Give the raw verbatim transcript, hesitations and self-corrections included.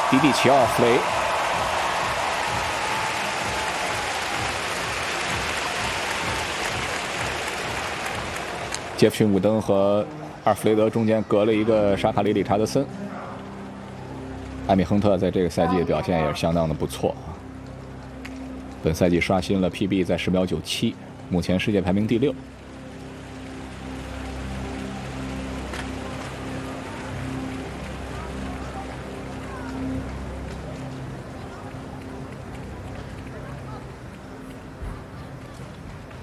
迪迪奇奥弗雷。杰弗逊·伍登和阿尔弗雷德中间隔了一个沙卡里·理查德森。艾米·亨特在这个赛季的表现也是相当的不错，本赛季刷新了 P B 在十秒九七，目前世界排名第六。